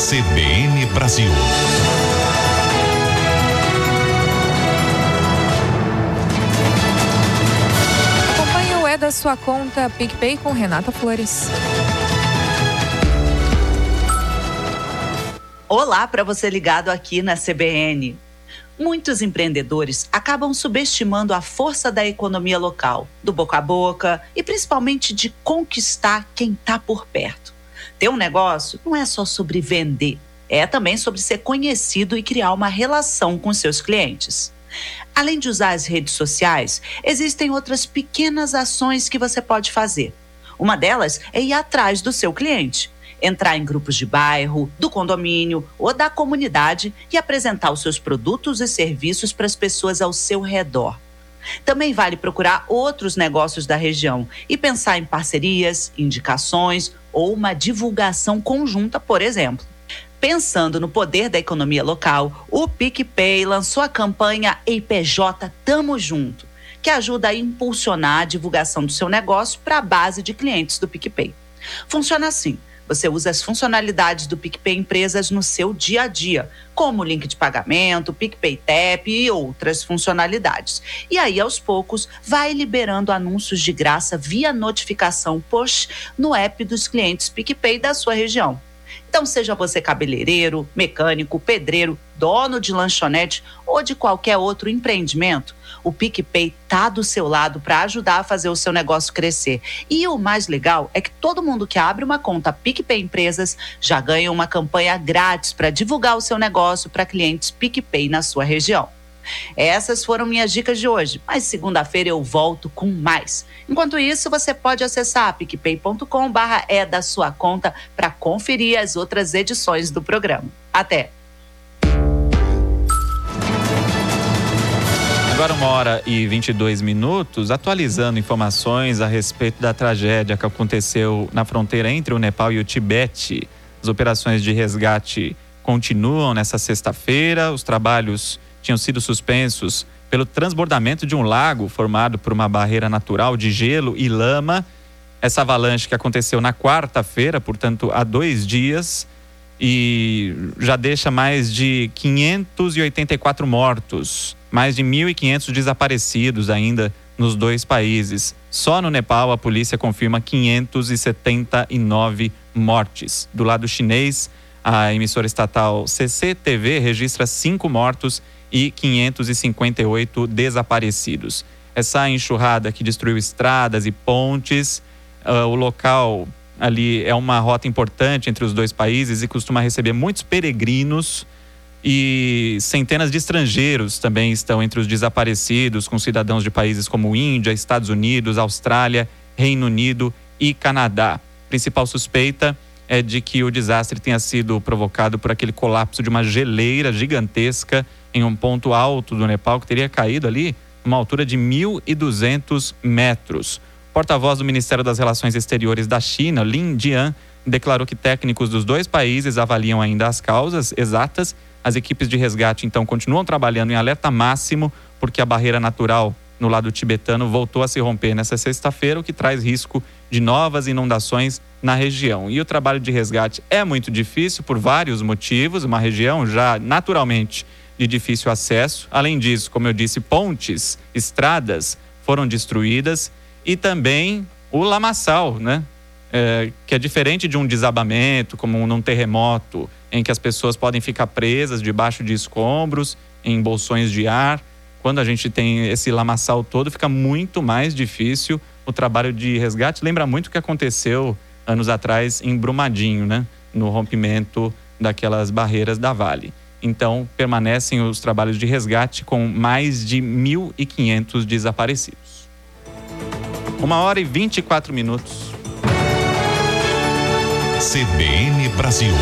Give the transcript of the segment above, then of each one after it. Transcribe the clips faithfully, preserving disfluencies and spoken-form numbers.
C B N Brasil. Acompanhe o É da Sua Conta PicPay com Renata Flores. Olá para você ligado aqui na C B N. Muitos empreendedores acabam subestimando a força da economia local, do boca a boca e principalmente de conquistar quem está por perto. Ter um negócio não é só sobre vender, é também sobre ser conhecido e criar uma relação com seus clientes. Além de usar as redes sociais, existem outras pequenas ações que você pode fazer. Uma delas é ir atrás do seu cliente. Entrar em grupos de bairro, do condomínio ou da comunidade e apresentar os seus produtos e serviços para as pessoas ao seu redor. Também vale procurar outros negócios da região e pensar em parcerias, indicações ou uma divulgação conjunta, por exemplo. Pensando no poder da economia local, o PicPay lançou a campanha E P J Tamo Junto, que ajuda a impulsionar a divulgação do seu negócio para a base de clientes do PicPay. Funciona assim. Você usa as funcionalidades do PicPay Empresas no seu dia a dia, como o link de pagamento, PicPay Tap e outras funcionalidades. E aí, aos poucos, vai liberando anúncios de graça via notificação push no app dos clientes PicPay da sua região. Então, seja você cabeleireiro, mecânico, pedreiro, dono de lanchonete ou de qualquer outro empreendimento, o PicPay está do seu lado para ajudar a fazer o seu negócio crescer. E o mais legal é que todo mundo que abre uma conta PicPay Empresas já ganha uma campanha grátis para divulgar o seu negócio para clientes PicPay na sua região. Essas foram minhas dicas de hoje, mas segunda-feira eu volto com mais. Enquanto isso, você pode acessar picpay ponto com barra é da sua conta para conferir as outras edições do programa. Até! Agora uma hora e vinte e dois minutos, atualizando informações a respeito da tragédia que aconteceu na fronteira entre o Nepal e o Tibete. As operações de resgate continuam nessa sexta-feira. Os trabalhos tinham sido suspensos pelo transbordamento de um lago formado por uma barreira natural de gelo e lama. Essa avalanche que aconteceu na quarta-feira, portanto, há dois dias, e já deixa mais de quinhentos e oitenta e quatro mortos, mais de mil e quinhentos desaparecidos ainda nos dois países. Só no Nepal, a polícia confirma quinhentos e setenta e nove mortes. Do lado chinês, a emissora estatal C C T V registra cinco mortos e quinhentos e cinquenta e oito desaparecidos. Essa enxurrada que destruiu estradas e pontes, uh, o local ali é uma rota importante entre os dois países e costuma receber muitos peregrinos, e centenas de estrangeiros também estão entre os desaparecidos, com cidadãos de países como Índia, Estados Unidos, Austrália, Reino Unido e Canadá. A principal suspeita é de que o desastre tenha sido provocado por aquele colapso de uma geleira gigantesca em um ponto alto do Nepal, que teria caído ali numa altura de mil e duzentos metros. O porta-voz do Ministério das Relações Exteriores da China, Lin Jian, declarou que técnicos dos dois países avaliam ainda as causas exatas. As equipes de resgate, então, continuam trabalhando em alerta máximo, porque a barreira natural no lado tibetano voltou a se romper nessa sexta-feira, o que traz risco de novas inundações na região. E o trabalho de resgate é muito difícil por vários motivos, uma região já naturalmente de difícil acesso. Além disso, como eu disse, pontes, estradas foram destruídas, e também o lamaçal, né? É, que é diferente de um desabamento, como num terremoto, em que as pessoas podem ficar presas debaixo de escombros, em bolsões de ar. Quando a gente tem esse lamaçal todo, fica muito mais difícil o trabalho de resgate. Lembra muito o que aconteceu anos atrás em Brumadinho, né? No rompimento daquelas barreiras da Vale. Então, permanecem os trabalhos de resgate com mais de mil e quinhentos desaparecidos. Uma hora e vinte e quatro minutos. C B N Brasil.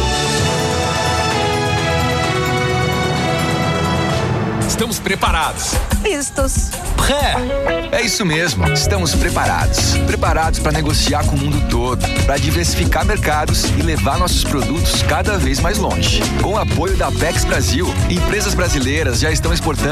Estamos preparados. Vistos. Pré. É isso mesmo. Estamos preparados. Preparados para negociar com o mundo todo, para diversificar mercados e levar nossos produtos cada vez mais longe. Com o apoio da Apex Brasil, empresas brasileiras já estão exportando